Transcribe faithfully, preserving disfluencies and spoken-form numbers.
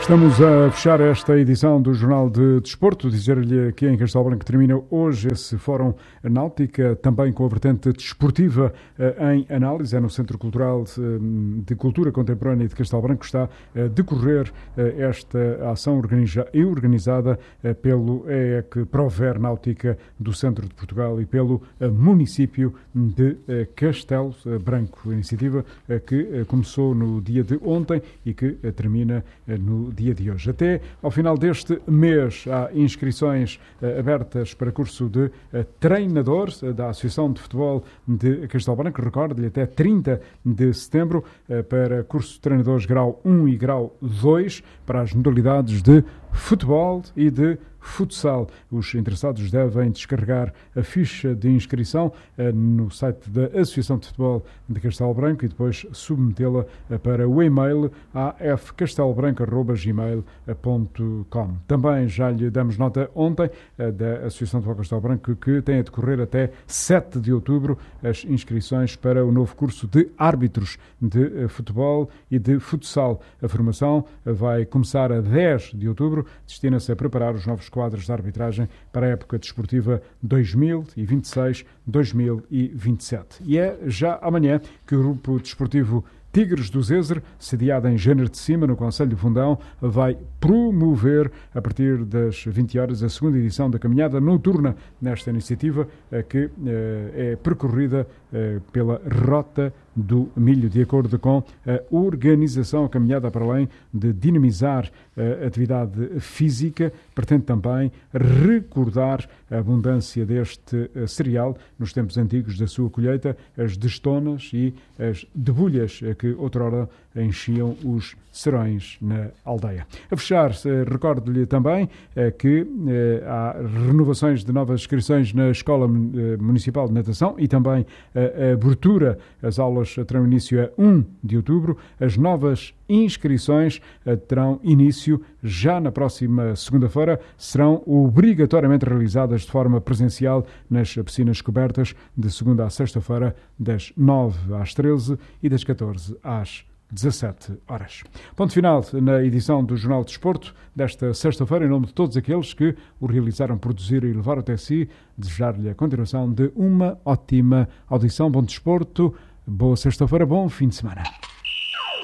Estamos a fechar esta edição do Jornal de Desporto. Dizer-lhe que em Castelo Branco termina hoje esse Fórum Náutica, também com a vertente desportiva em análise. É no Centro Cultural de Cultura Contemporânea de Castelo Branco que está a decorrer esta ação organizada pelo E E C Prover Náutica do Centro de Portugal e pelo município de Castelo Branco. Iniciativa que começou no dia de ontem e que termina no dia de hoje. Até ao final deste mês há inscrições uh, abertas para curso de uh, treinador uh, da Associação de Futebol de Castelo Branco. Recordo-lhe, até trinta de setembro uh, para curso de treinadores grau um e grau dois para as modalidades de futebol e de futsal. Os interessados devem descarregar a ficha de inscrição uh, no site da Associação de Futebol de Castelo Branco e depois submetê-la uh, para o e-mail a f castelobranco arroba gmail ponto com. Também já lhe damos nota ontem uh, da Associação de Futebol de Castelo Branco que tem a decorrer até sete de outubro as inscrições para o novo curso de árbitros de uh, futebol e de futsal. A formação uh, vai começar a dez de outubro, destina-se a preparar os novos quadros de arbitragem para a época desportiva dois mil e vinte e seis dois mil e vinte e sete. E é já amanhã que o grupo desportivo Tigres do Zezer, sediado em Género de Cima, no Concelho de Fundão, vai promover, a partir das vinte horas, a segunda edição da caminhada noturna nesta iniciativa, que é percorrida pela Rota do Milho, de acordo com a organização. A caminhada, para além de dinamizar a atividade física, pretende também recordar a abundância deste cereal nos tempos antigos da sua colheita, as destonas e as debulhas que outrora enchiam os serões na aldeia. A fechar, recordo-lhe também que há renovações de novas inscrições na Escola Municipal de Natação e também a abertura. As aulas terão início a um de outubro. As novas inscrições terão início já na próxima segunda-feira. Serão obrigatoriamente realizadas de forma presencial nas piscinas cobertas de segunda a sexta-feira, das nove às treze e das catorze às dezassete horas. Ponto final na edição do Jornal de Desporto desta sexta-feira. Em nome de todos aqueles que o realizaram, produziram e levaram até si, desejar-lhe a continuação de uma ótima audição. Bom desporto, boa sexta-feira, bom fim de semana.